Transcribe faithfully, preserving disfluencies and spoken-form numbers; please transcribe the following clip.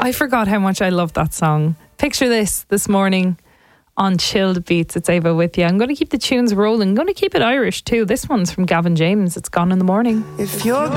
I forgot how much I love that song. Picture this this morning on Chilled Beats. It's Ava with you. I'm going to keep the tunes rolling. I'm going to keep it Irish too. This one's from Gavin James. It's Gone in the Morning. If you're